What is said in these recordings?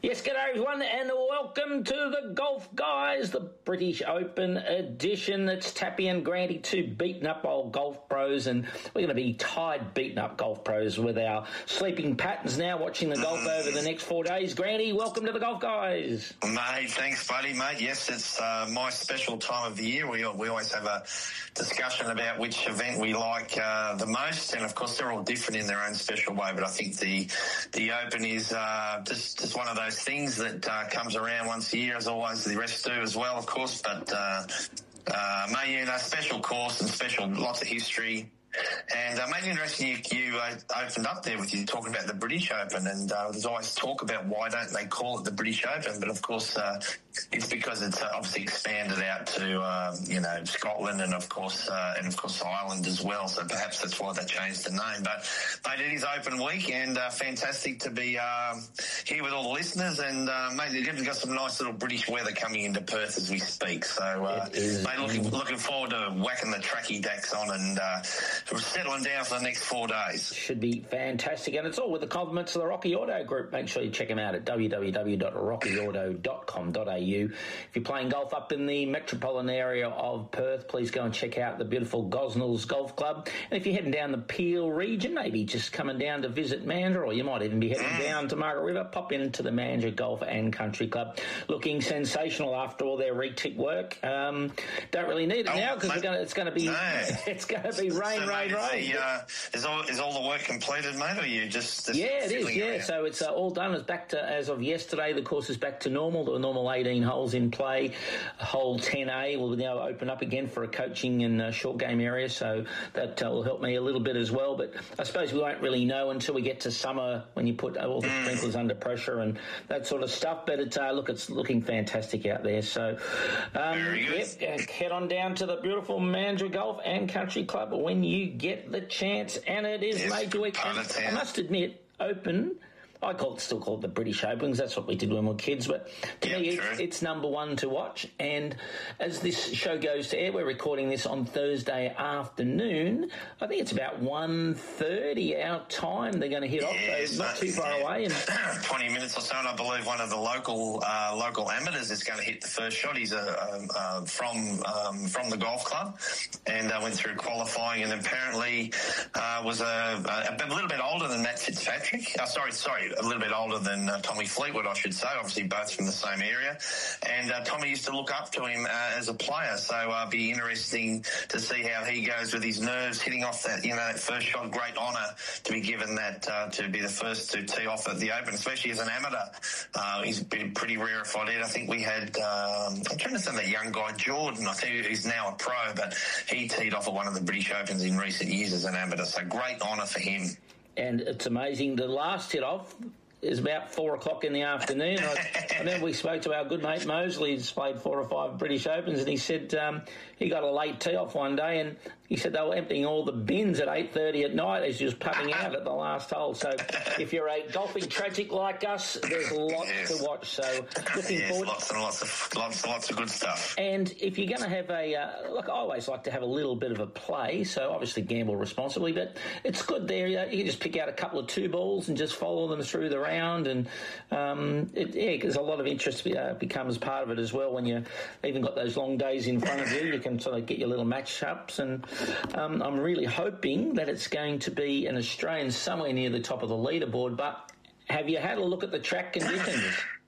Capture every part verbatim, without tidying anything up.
Yes, g'day everyone, and welcome to the Golf Guys, the British Open edition. It's Tappy and Grandy, two beaten up old golf pros, and we're going to be tired, beaten up golf pros with our sleeping patterns now, watching the golf over the next four days. Grandy, welcome to the Golf Guys. Mate, thanks, buddy, mate. Yes, it's uh, my special time of the year. We we always have a discussion about which event we like uh, the most, and of course they're all different in their own special way. But I think the the Open is uh, just just one of those things that uh, comes around once a year, as always. The rest do as well, of course. But uh, uh, mate, you know, special course and special, lots of history. And uh, mate, interesting you, you uh, opened up there with you talking about the British Open, and uh, there's always talk about why don't they call it the British Open, but of course uh, it's because it's uh, obviously expanded out to uh, you know Scotland and of course uh, and of course Ireland as well. So perhaps that's why they changed the name. But mate, it is Open Week, and uh, fantastic to be uh, here with all the listeners. And uh, mate, we've got some nice little British weather coming into Perth as we speak. So uh, mate, looking looking forward to whacking the tracky decks on and. Uh, We're settling down for the next four days. Should be fantastic. And it's all with the compliments of the Rocky Auto Group. Make sure you check them out at w w w dot rocky auto dot com dot a u. If you're playing golf up in the metropolitan area of Perth, please go and check out the beautiful Gosnells Golf Club. And if you're heading down the Peel region, maybe just coming down to visit Mandurah, or you might even be heading mm. down to Margaret River, pop into the Mandurah Golf and Country Club. Looking sensational after all their retic work. Um, don't really need it oh, now because it's going to be no. it's going to be rain, so, rain. Mate, Right. the, uh, is all is all the work completed, mate, or are you just, just yeah, it is. Yeah, around? So it's uh, all done. It's back to as of yesterday. The course is back to normal. The normal eighteen holes in play. Hole ten A will now open up again for a coaching and uh, short game area. So that uh, will help me a little bit as well. But I suppose we won't really know until we get to summer when you put all the mm. sprinklers under pressure and that sort of stuff. But it's uh, look, it's looking fantastic out there. So um, Very good. Yep, head on down to the beautiful Mandurah Golf and Country Club when you get the chance. And it is yes, major week. I must admit, Open, I call it, still call it the British Open because that's what we did when we were kids. But to yeah, me, it's, it's number one to watch. And as this show goes to air, we're recording this on Thursday afternoon. I think it's about one thirty our time. They're going to hit yes, off, so not too far away. And twenty minutes or so, and I believe one of the local uh, local amateurs is going to hit the first shot. He's uh, uh, from um, from the golf club, and uh, went through qualifying, and apparently uh, was a, a, a little bit older than Matt Fitzpatrick. Uh, sorry, sorry. A little bit older than uh, Tommy Fleetwood, I should say. Obviously, both from the same area. And uh, Tommy used to look up to him uh, as a player, so it'll uh, be interesting to see how he goes with his nerves, hitting off that, you know, that first shot. Great honour to be given that, uh, to be the first to tee off at the Open, especially as an amateur. Uh, he's been pretty rarefied. I think we had, um, I'm trying to say that young guy, Jordan, I think he's now a pro, but he teed off at one of the British Opens in recent years as an amateur, so great honour for him. And it's amazing. The last hit off is about four o'clock in the afternoon. I, I remember we spoke to our good mate Mosley, who's played four or five British Opens, and he said um, he got a late tee off one day, and he said they were emptying all the bins at eight thirty at night as he was putting out at the last hole. So if you're a golfing tragic like us, there's lots yes. to watch. So looking yes, forward. Lots and lots of lots and lots of good stuff. And if you're going to have a uh, look, I always like to have a little bit of a play. So obviously gamble responsibly, but it's good there. You, know, you can just pick out a couple of two balls and just follow them through the round, and um, it, yeah, because a lot of interest uh, becomes part of it as well. When you even got those long days in front of you, you can sort of get your little match ups and. Um, I'm really hoping that it's going to be an Australian somewhere near the top of the leaderboard, but have you had a look at the track conditions?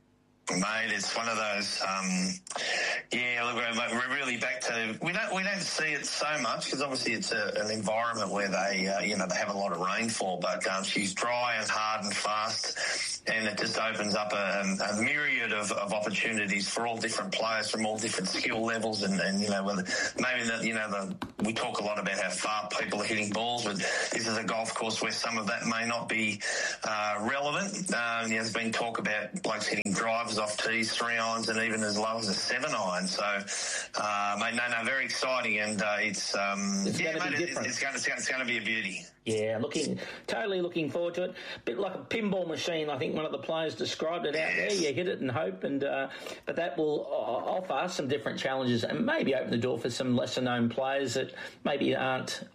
Mate, it's one of those. Um, yeah, look, we're really back to. We don't we don't see it so much because obviously it's a, an environment where they uh, you know they have a lot of rainfall, but um, she's dry and hard and fast, and it just opens up a, a myriad of, of opportunities for all different players from all different skill levels, and, and you know whether maybe the, you know the we talk a lot about how far people are hitting balls, but this is a golf course where some of that may not be uh, relevant. Um, there's been talk about blokes hitting drives off tees, three irons, and even as low as a seven iron. So, uh, mate, no, no, very exciting, and uh, it's um, it's yeah, going mate, to be different. It's going, to, it's going to be a beauty. Yeah, looking totally looking forward to it. A bit like a pinball machine, I think one of the players described it out there. You hit it and hope, and uh, but that will offer some different challenges and maybe open the door for some lesser known players that maybe aren't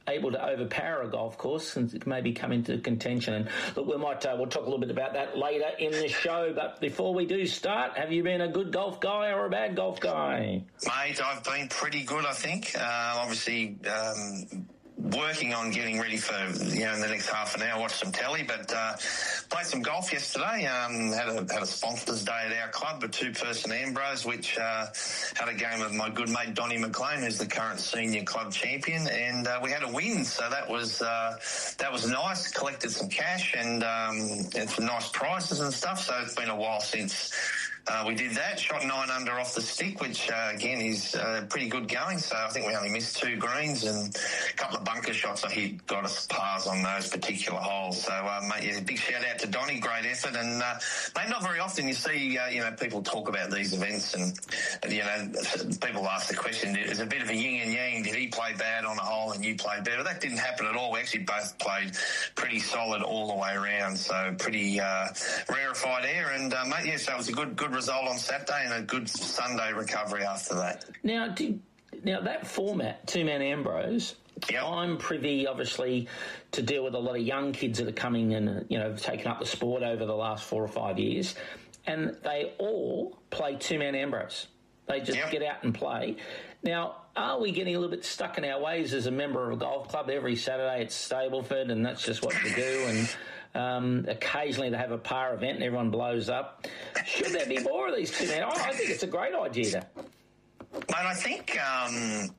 able to overpower a golf course and maybe come into contention. And look, we might uh, we'll talk a little bit about that later in the show. But before we do start, have you been a good golf guy or a bad golf guy? Mate, I've been pretty good, I think. Uh, obviously, um, working on getting ready for, you know, in the next half an hour, watch some telly, but uh, played some golf yesterday. Um, had a had a sponsors day at our club, a two-person Ambrose, which uh, had a game with my good mate Donnie McLean, who's the current senior club champion, and uh, we had a win, so that was uh, that was nice. Collected some cash and, um, and some nice prizes and stuff. So it's been a while since Uh, we did that, shot nine under off the stick, which, uh, again, is uh, pretty good going. So I think we only missed two greens and a couple of bunker shots I hit got us pars on those particular holes. So, uh, mate, yeah, big shout-out to Donnie, great effort. And, uh, mate, not very often you see, uh, you know, people talk about these events and, you know, people ask the question, it's a bit of a yin and yang. Did he play bad on a hole and you played better? That didn't happen at all. We actually both played pretty solid all the way around. So pretty uh, rarefied air. And, uh, mate, yeah, so it was a good, good result on Saturday and a good Sunday recovery after that. Now, do, now that format, two-man Ambrose, yep. I'm privy, obviously, to deal with a lot of young kids that are coming and, you know, taking up the sport over the last four or five years, and they all play two-man Ambrose. They just yep. get out and play. Now, are we getting a little bit stuck in our ways as a member of a golf club? Every Saturday it's Stableford and that's just what you do, and Um, occasionally they have a par event and everyone blows up. Should there be more of these two men? I, I think it's a great idea. Mate, I think um,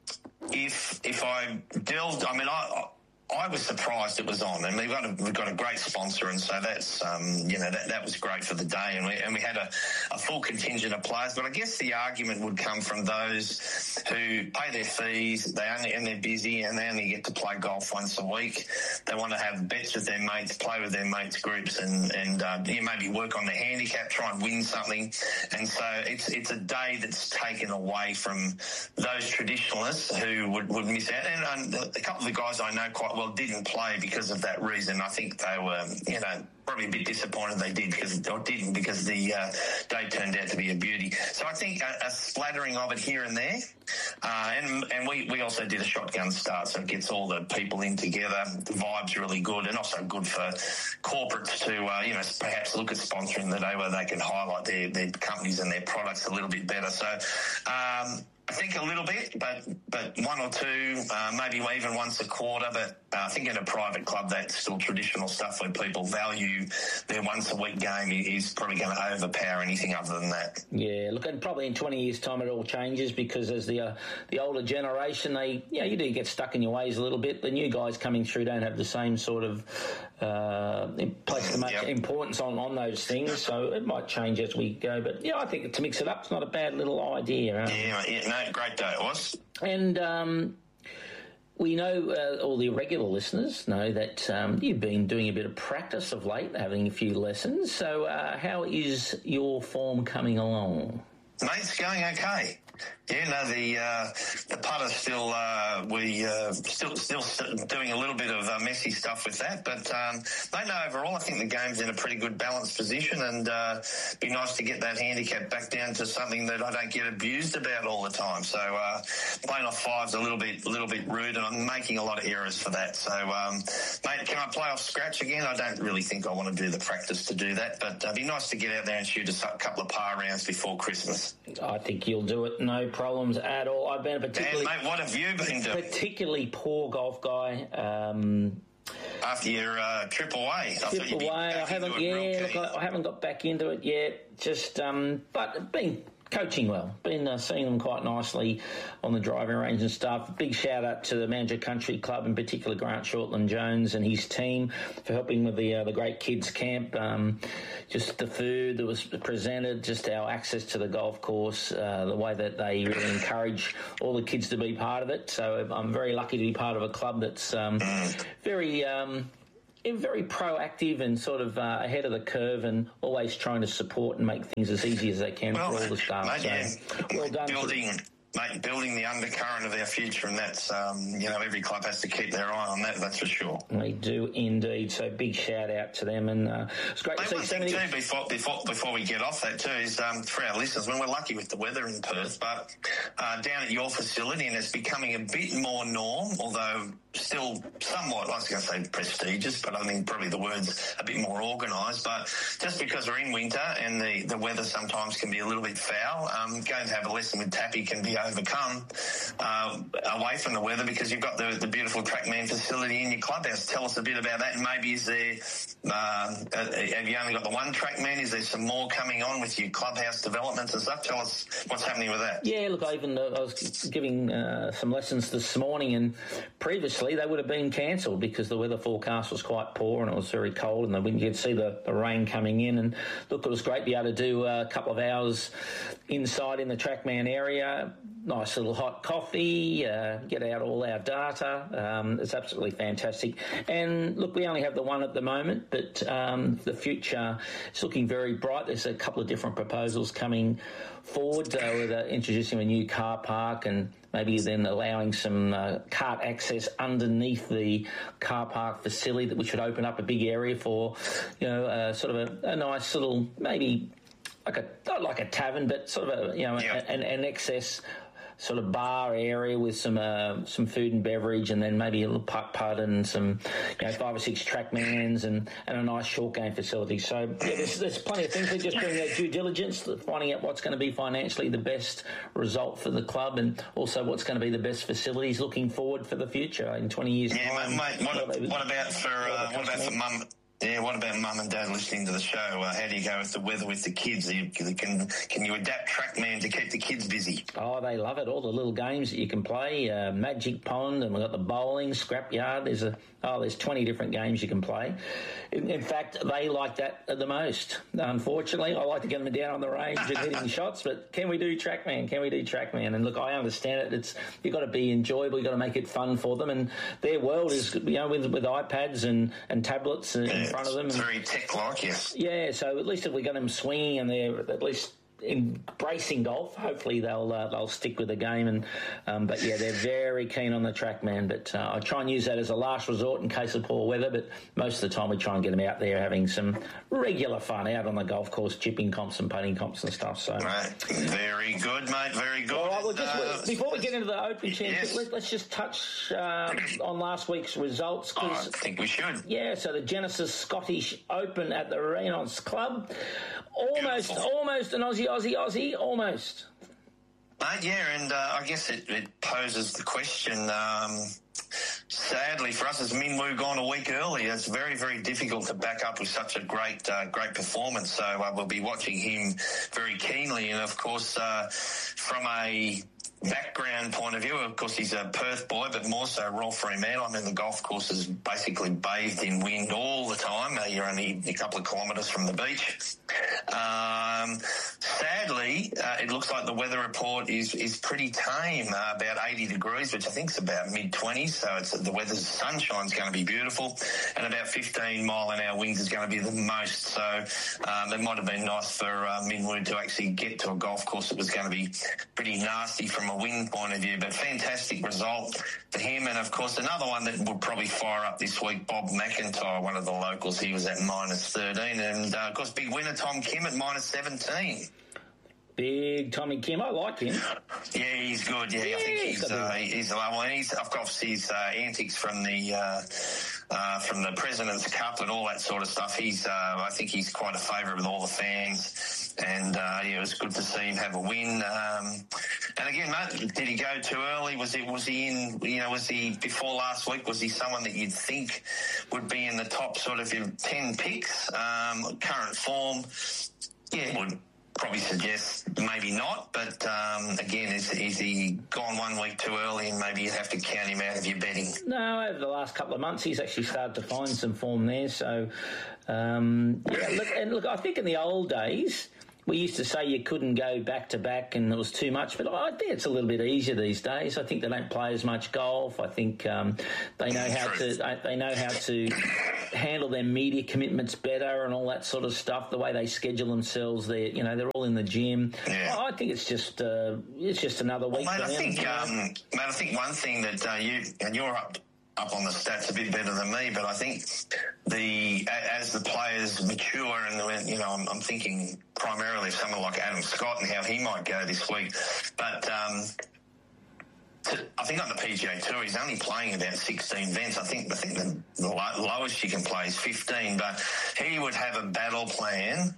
if if I delved, I mean, I I was surprised it was on, and we've got a, we've got a great sponsor, and so that's um, you know that, that was great for the day, and we and we had a, a full contingent of players. But I guess the argument would come from those who pay their fees, they only and they're busy, and they only get to play golf once a week. They want to have bets with their mates, play with their mates groups, and and uh, you know, maybe work on their handicap, try and win something. And so it's it's a day that's taken away from those traditionalists who would, would miss out. And, and a couple of the guys I know quite well didn't play because of that reason. I think they were, you know, probably a bit disappointed they did because or didn't because the uh, day turned out to be a beauty. So I think a, a splattering of it here and there, uh, and and we, we also did a shotgun start, so it gets all the people in together. The vibe's really good, and also good for corporates to uh, you know perhaps look at sponsoring the day where they can highlight their their companies and their products a little bit better. So. Um, I think a little bit, but but one or two, uh, maybe even once a quarter. But uh, I think in a private club, that's still traditional stuff where people value their once-a-week game is probably going to overpower anything other than that. Yeah, look, and probably in twenty years' time it all changes because as the uh, the older generation, they yeah, you do get stuck in your ways a little bit. The new guys coming through don't have the same sort of uh, place the much yep. importance on, on those things, so it might change as we go. But yeah, I think to mix it up, it's not a bad little idea. Huh? Yeah, yeah, no. Great day it was. And um, we know, uh, all the regular listeners know that um, you've been doing a bit of practice of late, having a few lessons. So uh, how is your form coming along? Mate, it's going okay. Yeah, no, the uh, the putter still uh, we uh, still still doing a little bit of uh, messy stuff with that, but um, no, no, overall I think the game's in a pretty good balanced position, and uh, be nice to get that handicap back down to something that I don't get abused about all the time. So uh, playing off five's a little bit a little bit rude, and I'm making a lot of errors for that. So, um, mate, can I play off scratch again? I don't really think I want to do the practice to do that, but it'd uh, be nice to get out there and shoot a couple of par rounds before Christmas. I think you'll do it. No problems at all. I've been a particularly, Dan, mate, what have you been doing? Particularly poor golf guy. Um, After your uh, trip away, trip away, I haven't. Yeah, look, I, I haven't got back into it yet. Just, um, but been coaching well. Been uh, seeing them quite nicely on the driving range and stuff. Big shout out to the Manager Country Club, in particular Grant Shortland Jones and his team for helping with the uh, the great kids camp. Um, just the food that was presented, just our access to the golf course, uh, the way that they really encourage all the kids to be part of it. So I'm very lucky to be part of a club that's um, very. Um, very proactive and sort of uh, ahead of the curve and always trying to support and make things as easy as they can well, for all the staff. Mate, so, yeah. well done. Building, mate, building the undercurrent of our future, and that's, um, you know, every club has to keep their eye on that, that's for sure. They do indeed. So big shout out to them. And uh, it's great mate, to see one so thing many... too, before, before, before we get off that too, is um, for our listeners, when we're lucky with the weather in Perth, but uh, down at your facility, and it's becoming a bit more norm, although still somewhat, I was going to say prestigious, but I think probably the word's a bit more organised. But just because we're in winter and the, the weather sometimes can be a little bit foul, um, going to have a lesson with Tappy can be overcome uh, away from the weather, because you've got the, the beautiful TrackMan facility in your clubhouse. Tell us a bit about that, and maybe is there, uh, have you only got the one TrackMan? Is there some more coming on with your clubhouse developments and stuff? Tell us what's happening with that. Yeah, look, I even uh, I was giving uh, some lessons this morning, and previously they would have been cancelled because the weather forecast was quite poor and it was very cold, and we could see the, the rain coming in. And look, it was great to be able to do a couple of hours inside in the TrackMan area. Nice little hot coffee, uh, get out all our data. Um, it's absolutely fantastic. And look, we only have the one at the moment, but um, the future is looking very bright. There's a couple of different proposals coming forward uh, with uh, introducing a new car park, and maybe then allowing some uh, cart access underneath the car park facility, which would open up a big area for, you know, uh, sort of a, a nice little, maybe like a, not like a tavern, but sort of a, you know, yeah. an, an excess sort of bar area with some uh, some food and beverage, and then maybe a little putt putt and some, you know, five or six TrackMans and, and a nice short game facility. So yeah, there's, there's plenty of things. They're just doing their due diligence, finding out what's going to be financially the best result for the club, and also what's going to be the best facilities looking forward for the future in twenty years. Yeah, time. Mate, what, what, what about for uh, what about for mum? Yeah, what about mum and dad listening to the show? Uh, how do you go with the weather with the kids? You, can can you adapt TrackMan to keep the kids busy? Oh, they love it. All the little games that you can play, uh, Magic Pond, and we've got the bowling, Scrapyard. There's a oh, there's twenty different games you can play. In, in fact, they like that the most. Unfortunately, I like to get them down on the range and hitting shots, but can we do TrackMan? Can we do TrackMan? And look, I understand it. It's you've got to be enjoyable. You've got to make it fun for them, and their world is, you know, with with iPads and, and tablets and, yeah. in front of them. It's very tech-like, yes. Yeah, so at least if we got them swinging and they're at least embracing golf, hopefully they'll uh, they'll stick with the game. And um, but yeah, they're very keen on the TrackMan. But uh, I try and use that as a last resort in case of poor weather. But most of the time we try and get them out there having some regular fun out on the golf course, chipping comps and putting comps and stuff. So right. Very good, mate. Very good. All right, well, just, uh, before we get into the Open Championship, yes. let, let's just touch um, on last week's results. Oh, I think we should. Yeah, so the Genesis Scottish Open at the Reynolds Club, almost, Beautiful. almost an Aussie. Aussie, Aussie, almost. Mate, yeah, and uh, I guess it, it poses the question, um, sadly for us, has Minwoo gone a week early? It's very, very difficult to back up with such a great uh, great performance, so uh, we'll be watching him very keenly. And, of course, uh, from a background point of view, of course, he's a Perth boy, but more so Royal Fremantle. I mean, the golf course is basically bathed in wind all the time. Uh, you're only a couple of kilometres from the beach. Um, sadly, uh, it looks like the weather report is is pretty tame, uh, about eighty degrees, which I think is about mid-twenties, so it's the weather's sunshine's going to be beautiful, and about fifteen mile an hour winds is going to be the most. So um, it might have been nice for uh, Minwoo to actually get to a golf course that was going to be pretty nasty from a wind point of view, but fantastic result for him. And of course, another one that would probably fire up this week, Bob McIntyre, one of the locals. He was at minus thirteen, and uh, of course, big winner Tom Kim at minus seventeen. Big Tommy Kim, I like him. Yeah, he's good. Yeah, yeah I think he's he's, uh, he's well, and he's of course his uh, antics from the uh, uh, from the President's Cup and all that sort of stuff. He's uh, I think he's quite a favourite with all the fans, and uh, yeah, it was good to see him have a win. Um, and again, mate, did he go too early? Was he was he in? You know, was he before last week? Was he someone that you'd think would be in the top sort of ten picks? Um, current form, yeah, would probably suggest maybe not, but um, again, is, is he gone one week too early and maybe you have to count him out of your betting? No, over the last couple of months he's actually started to find some form there. So, um, yeah, look, and look, I think in the old days we used to say you couldn't go back to back and it was too much, but I think it's a little bit easier these days. I think they don't play as much golf. I think um, they know how to they know how to handle their media commitments better and all that sort of stuff. The way they schedule themselves, they you know they're all in the gym. Yeah. I think it's just uh, it's just another week. Well, mate, I think um, mate, I think one thing that uh, you and you're up. up on the stats a bit better than me, but I think the as the players mature, and you know, I'm, I'm thinking primarily of someone like Adam Scott and how he might go this week. But um, to, I think on the P G A Tour, he's only playing about sixteen events. I think I think the, the lowest you can play is fifteen, but he would have a battle plan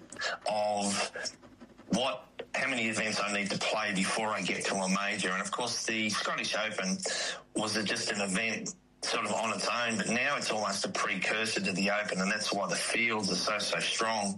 of what, how many events I need to play before I get to a major. And, of course, the Scottish Open was just an event sort of on its own, but now it's almost a precursor to the Open, and that's why the fields are so, so strong.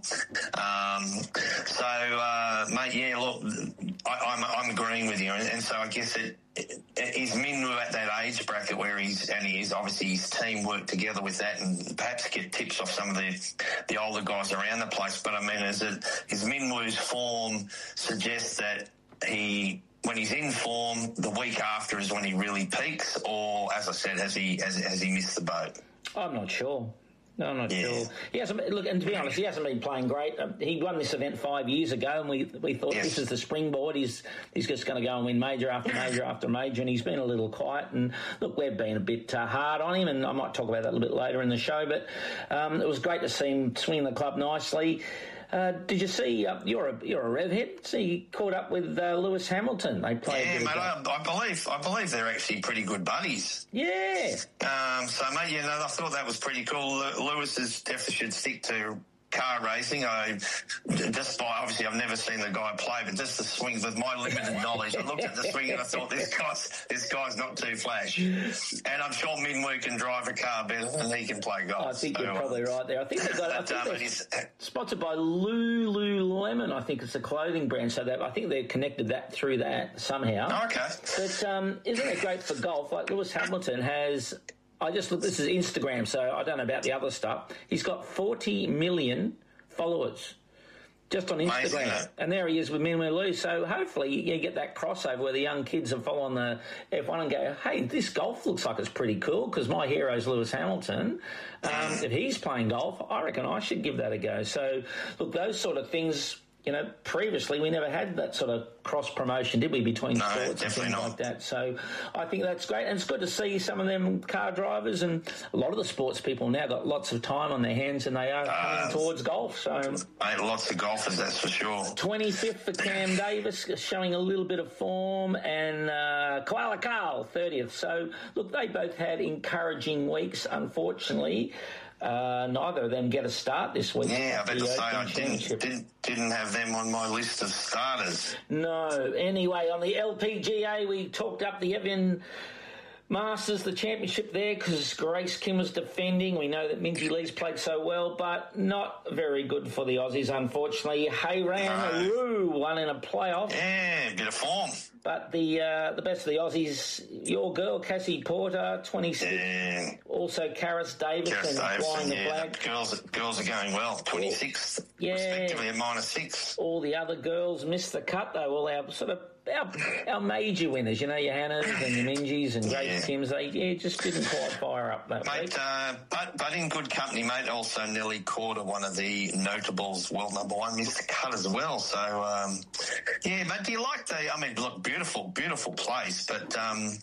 Um, so, uh, mate, yeah, look, I, I'm, I'm agreeing with you, and, and so I guess it, it, is Minwoo at that age bracket where he's, and he is, obviously his team work together with that and perhaps get tips off some of the, the older guys around the place. But, I mean, is, it, is Minwoo's form suggests that he... when he's in form, the week after is when he really peaks, or, as I said, has he has, has he missed the boat? I'm not sure. No, I'm not yeah. sure. He hasn't. Look, and to be honest, he hasn't been playing great. Um, he won this event five years ago, and we we thought yes. this is the springboard. He's he's just going to go and win major after major after major, and he's been a little quiet. And look, we've been a bit uh, hard on him, and I might talk about that a little bit later in the show. But um, it was great to see him swing the club nicely. Uh, did you see? Uh, you're a you're a rev head. See, he caught up with uh, Lewis Hamilton. They played. Yeah, mate. I, I believe I believe they're actually pretty good buddies. Yeah. Um. So, mate, you know, I thought that was pretty cool. Lewis is definitely should stick to car racing. I just by obviously I've never seen the guy play, but just the swings with my limited knowledge, I looked at the swing and I thought this guy's this guy's not too flash. And I'm sure Minwoo can drive a car better than he can play golf. I think so, you're probably right there. I think they've got. I think um, they're is, sponsored by Lululemon. I think it's a clothing brand, so that I think they've connected that through that somehow. Okay. But um, isn't it great for golf? Like Lewis Hamilton has. I just look. This is Instagram, so I don't know about the other stuff. He's got forty million followers just on Instagram, amazing, and there he is with Minwoo Lee. So hopefully you get that crossover where the young kids are following the F one and go, "Hey, this golf looks like it's pretty cool." Because my hero's Lewis Hamilton. Um, if he's playing golf, I reckon I should give that a go. So look, those sort of things. You know, previously we never had that sort of cross-promotion, did we, between no, sports and things not. like that. So I think that's great. And it's good to see some of them car drivers, and a lot of the sports people now got lots of time on their hands and they are coming uh, towards golf. So, mate, lots of golfers, that's for sure. twenty-fifth for Cam Davis, showing a little bit of form, and uh, Koala Carl, thirtieth. So, look, they both had encouraging weeks, unfortunately. Uh, neither of them get a start this week. Yeah, I better say I didn't, didn't didn't have them on my list of starters. No. Anyway, on the L P G A, we talked up the Evian Masters, the championship there, because Grace Kim was defending. We know that Minjee Lee's played so well, but not very good for the Aussies, unfortunately. Hayran Aru won in a playoff. Yeah, bit of form. But the uh, the best of the Aussies, your girl, Cassie Porter, twenty-six. Yeah. Also, Karis Davison flying the yeah, flag. Girls, girls are going well, twenty-sixth, yeah. respectively at minus six. All the other girls missed the cut, though. All our sort of our, our major winners, you know, your Hannahs and your Minjies and Grace yeah. Kims, they yeah, just didn't quite fire up that mate, week. Uh, but, but in good company, mate, also Nelly Corder, one of the notables, world number one, missed the cut as well. So, um, yeah, but do you like the, I mean, look, beautiful, beautiful place, but um,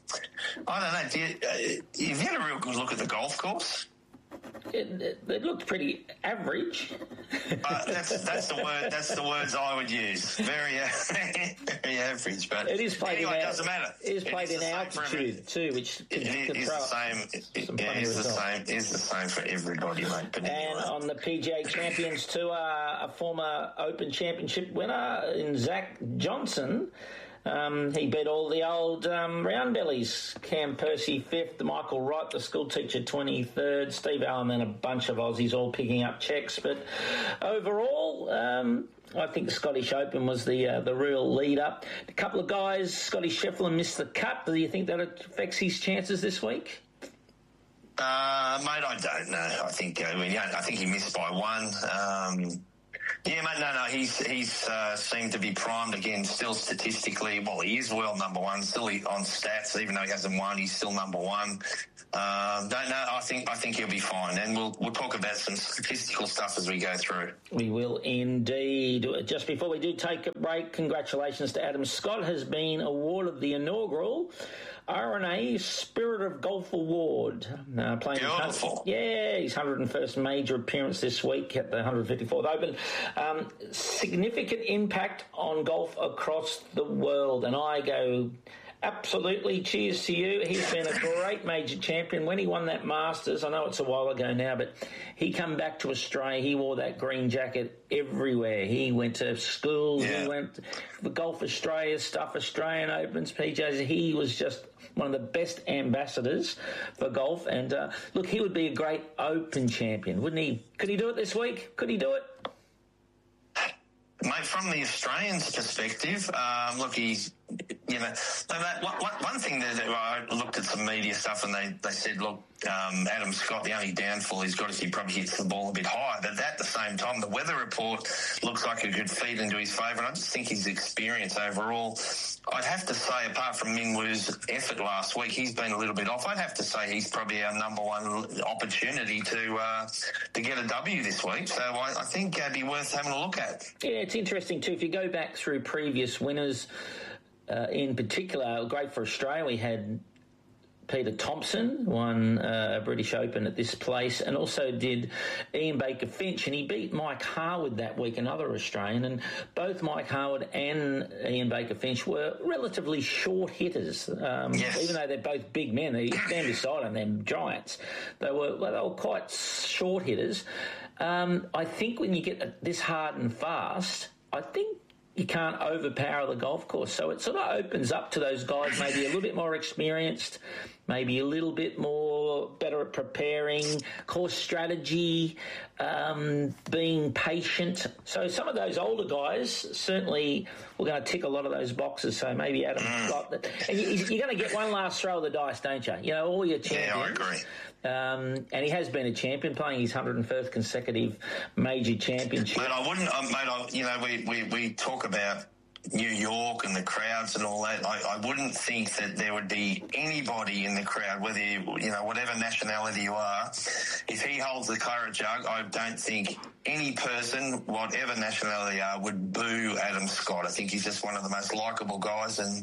I don't know, do you, uh, have you had a real good look at the golf course? It, it, it looked pretty average. Uh, that's that's the word. That's the words I would use. Very, uh, very average. But it is played anyway, in it doesn't matter. It is played it in altitude too, which can, it, can is throw the same. It, yeah, it's the same. It's the same for everybody, mate. But and anyway. on the P G A Champions Tour, a former Open Championship winner in Zach Johnson. Um, he beat all the old um, round bellies. Cam Percy fifth, Michael Wright, the school teacher, twenty-third, Steve Allen, and a bunch of Aussies all picking up checks. But overall, um, I think the Scottish Open was the uh, the real lead up. A couple of guys, Scotty Scheffler missed the cut. Do you think that affects his chances this week? Uh, mate, I don't know. I think I mean, yeah, I think he missed by one. Um, Yeah, mate, no, no, he's he's uh, seemed to be primed again, still statistically. Well, he is world number one, still on stats, even though he hasn't won, he's still number one. Um, don't know, I think I think he'll be fine, and we'll we'll talk about some statistical stuff as we go through. We will indeed. Just before we do take a break, congratulations to Adam Scott, has been awarded the inaugural R N A Spirit of Golf Award. Uh, playing Beautiful. His, yeah, his one hundred first major appearance this week at the one hundred fifty-fourth Open. Um, significant impact on golf across the world. And I go Absolutely. Cheers to you. He's been a great major champion. When he won that Masters, I know it's a while ago now, but he come back to Australia. He wore that green jacket everywhere. He went to schools. Yeah. He went for Golf Australia stuff, Australian Opens, P Js. He was just one of the best ambassadors for golf. And, uh, look, he would be a great Open champion, wouldn't he? Could he do it this week? Could he do it? Mate, from the Australians' perspective, um, look, he's, you know, that, one, one thing that I looked at some media stuff and they, they said, look, um, Adam Scott, the only downfall he's got is he probably hits the ball a bit higher. But at the same time, the weather report looks like it could feed into his favour. And I just think his experience overall, I'd have to say, apart from Minwoo's effort last week, he's been a little bit off. I'd have to say he's probably our number one opportunity to uh, to get a W this week. So I, I think it'd be worth having a look at. Yeah, it's interesting too. If you go back through previous winners, uh, in particular, great for Australia, we had Peter Thompson won uh, a British Open at this place, and also did Ian Baker Finch, and he beat Mike Harwood that week, another Australian, and both Mike Harwood and Ian Baker Finch were relatively short hitters. Um, yes. Even though they're both big men, they stand beside them, they're giants. They were, well, they were quite short hitters. Um, I think when you get this hard and fast, I think you can't overpower the golf course. So it sort of opens up to those guys maybe a little bit more experienced, maybe a little bit more better at preparing, course strategy, um, being patient. So some of those older guys certainly were going to tick a lot of those boxes. So maybe Adam Scott. And you, you're going to get one last throw of the dice, don't you? You know, all your champions. Yeah, I agree. Um, and he has been a champion, playing his one hundred first consecutive major championship. Mate, I wouldn't, um, mate, I, you know, we, we, we talk about New York and the crowds and all that. I, I wouldn't think that there would be anybody in the crowd, whether you, you know, whatever nationality you are, if he holds the claret jug, I don't think any person, whatever nationality you are, would boo Adam Scott. I think he's just one of the most likeable guys, and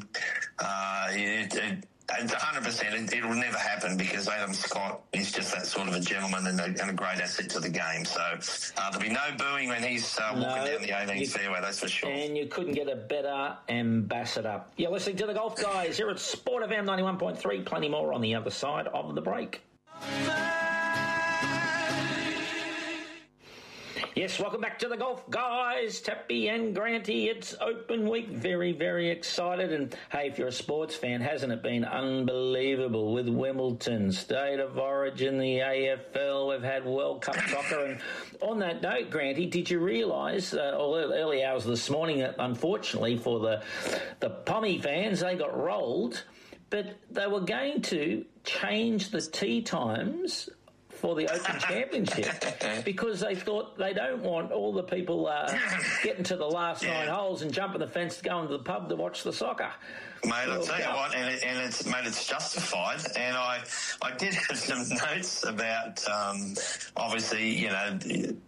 uh, it, it It's one hundred percent. It, it'll never happen because Adam Scott is just that sort of a gentleman and a, and a great asset to the game. So uh, there'll be no booing when he's uh, walking no, down the eighteenth fairway, that's for sure. And you couldn't get a better ambassador. You're listening to The Golf Guys here at Sport F M ninety-one point three. Plenty more on the other side of the break. Yes, welcome back to The Golf Guys. Tappy and Granty, it's Open Week. Very, very excited. And, hey, if you're a sports fan, hasn't it been unbelievable with Wimbledon, State of Origin, the A F L, we've had World Cup soccer. And on that note, Granty, did you realise, uh, early hours this morning, that unfortunately for the, the Pommy fans, they got rolled, but they were going to change the tee times for the Open Championship because they thought they don't want all the people uh, getting to the last yeah. nine holes and jumping the fence to go into the pub to watch the soccer. Mate, I'll tell you what, and, it, and it's, mate, it's justified. And I, I did have some notes about, um, obviously, you know,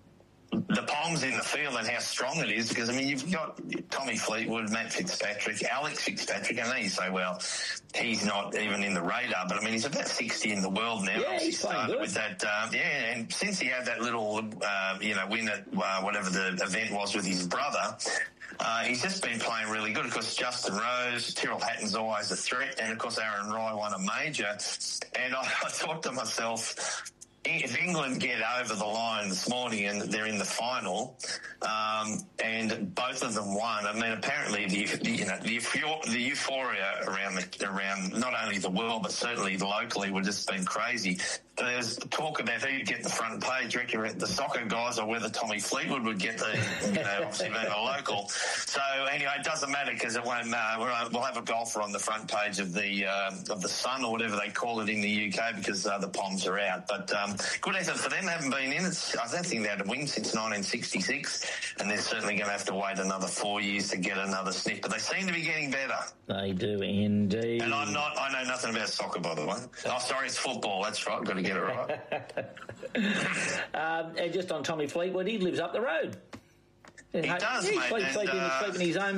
the Poms in the field and how strong it is, because, I mean, you've got Tommy Fleetwood, Matt Fitzpatrick, Alex Fitzpatrick. I know you say, well, he's not even in the radar, but, I mean, he's about sixty in the world now. Yeah, he's playing good. With that, um, yeah, and since he had that little, uh, you know, win at uh, whatever the event was with his brother, Uh, he's just been playing really good. Of course, Justin Rose, Tyrrell Hatton's always a threat, and, of course, Aaron Rai won a major. And I, I thought to myself, if England get over the line this morning and they're in the final, um, and both of them won, I mean, apparently the you know the, the euphoria around the, around not only the world but certainly locally would just been crazy. There's talk about who'd get the front page, reckon the soccer guys, or whether Tommy Fleetwood would get the, you know, obviously being a local. So anyway, it doesn't matter because it won't matter. We'll have a golfer on the front page of the uh, of the Sun or whatever they call it in the U K because uh, the Poms are out. But um, good effort for them. They haven't been in. It's, I don't think they had a win since nineteen sixty-six, and they're certainly going to have to wait another four years to get another sniff. But they seem to be getting better. They do indeed. And I'm not. I know nothing about soccer, by the way. Oh, sorry, it's football. That's right. Got to get it right. um, and just on Tommy Fleetwood, he lives up the road. He does, he's mate. sleeping, and, sleeping, uh, sleeping in his own